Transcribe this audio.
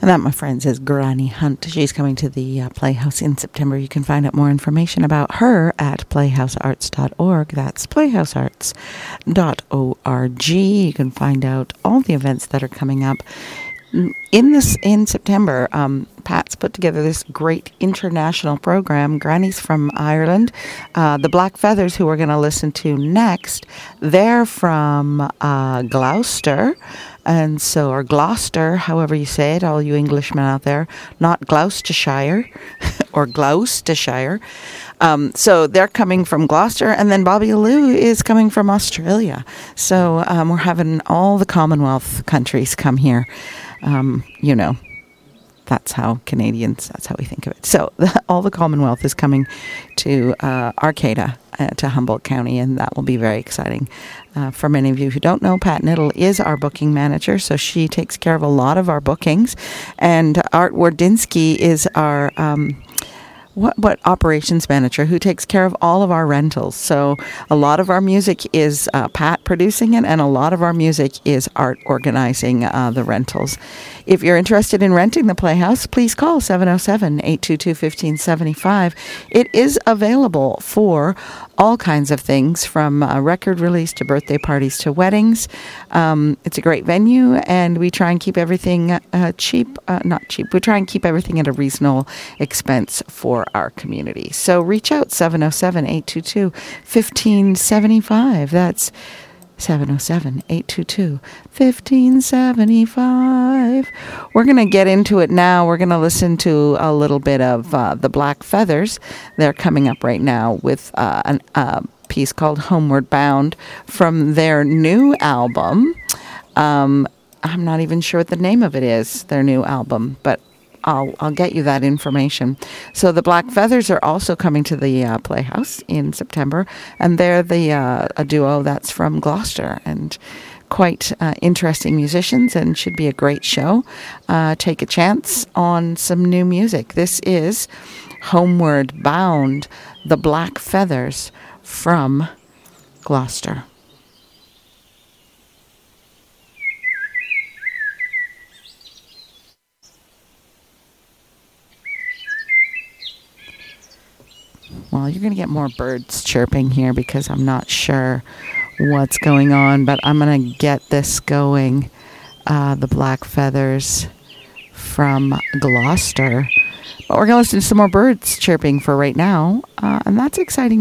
And that, my friends, is Granny Hunt. She's coming to the Playhouse in September. You can find out more information about her at playhousearts.org. That's playhousearts.org. You can find out all the events that are coming up. In September, Pat's put together this great international program. Granny's from Ireland. The Black Feathers, who we're going to listen to next, they're from Gloucester. And so, or Gloucester, however you say it, all you Englishmen out there, not Gloucestershire or Gloucestershire. So they're coming from Gloucester, and then Bobby Lou is coming from Australia. So we're having all the Commonwealth countries come here. That's how Canadians, that's how we think of it. So all the Commonwealth is coming to Arcata, to Humboldt County, and that will be very exciting. For many of you who don't know, Pat Niddle is our booking manager, so she takes care of a lot of our bookings. And Art Wardinsky is our what operations manager who takes care of all of our rentals. So a lot of our music is Pat producing it, and a lot of our music is Art organizing the rentals. If you're interested in renting the Playhouse, please call 707-822-1575. It is available for all kinds of things, from a record release to birthday parties to weddings. It's a great venue, and we try and keep everything cheap. Not cheap. We try and keep everything at a reasonable expense for our community. So reach out, 707-822-1575. That's 707-822-1575. We're going to get into it now. We're going to listen to a little bit of the Black Feathers. They're coming up right now with a piece called Homeward Bound from their new album. I'm not even sure what the name of it is, their new album, but I'll get you that information. So the Black Feathers are also coming to the Playhouse in September, and they're a duo that's from Gloucester, and quite interesting musicians, and should be a great show. Take a chance on some new music. This is Homeward Bound, the Black Feathers from Gloucester. Well, you're going to get more birds chirping here because I'm not sure what's going on, but I'm going to get this going. The Black Feathers from Gloucester. But we're going to listen to some more birds chirping for right now, and that's exciting.